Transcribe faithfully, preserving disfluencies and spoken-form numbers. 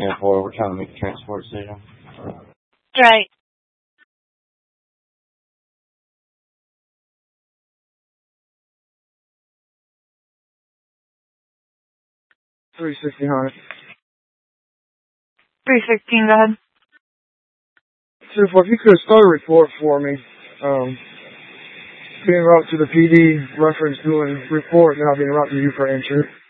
Yeah, for we're trying to make a transport decision. Right. three sixty Honda. three sixteen, go ahead. two four, if you could start a report for me, um, being route to the P D, reference doing report, then I'll be en route to you for entry.